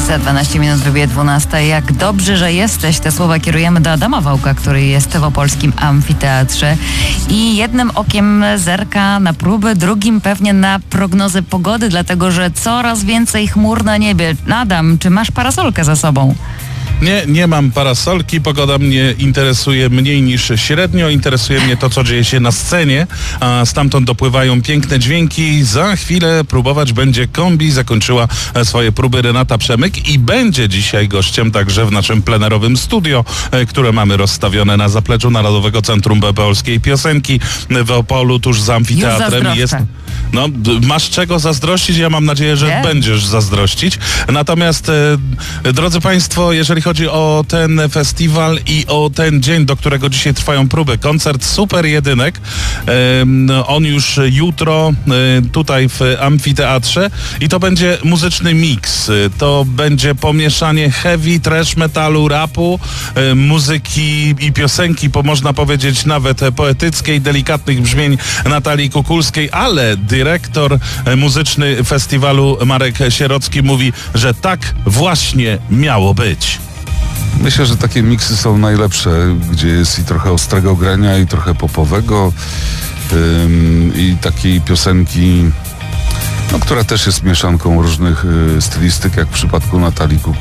Za 12 minut wybije 12. Jak dobrze, że jesteś. Te słowa kierujemy do Adama Wałka, który jest w opolskim amfiteatrze i jednym okiem zerka na próby, drugim pewnie na prognozy pogody, dlatego że coraz więcej chmur na niebie. Adam, czy masz parasolkę za sobą? Nie mam parasolki, pogoda mnie interesuje mniej niż średnio, interesuje mnie to, co dzieje się na scenie, a stamtąd dopływają piękne dźwięki. Za chwilę próbować będzie kombi, zakończyła swoje próby Renata Przemyk i będzie dzisiaj gościem także w naszym plenerowym studio, które mamy rozstawione na zapleczu Narodowego Centrum Polskiej Piosenki w Opolu, tuż za amfiteatrem. No, masz czego zazdrościć, ja mam nadzieję, że będziesz zazdrościć. Natomiast, drodzy Państwo, jeżeli chodzi o ten festiwal i o ten dzień, do którego dzisiaj trwają próby, koncert Super Jedynek, on już jutro tutaj w amfiteatrze i to będzie muzyczny miks. To będzie pomieszanie heavy, trash metalu, rapu, muzyki i piosenki, można powiedzieć nawet poetyckiej, delikatnych brzmień Natalii Kukulskiej, ale dyrektor muzyczny festiwalu Marek Sierocki mówi, że tak właśnie miało być. Myślę, że takie miksy są najlepsze, gdzie jest i trochę ostrego grania, i trochę popowego, i takiej piosenki, która też jest mieszanką różnych stylistyk, jak w przypadku Natalii Kukulskiej.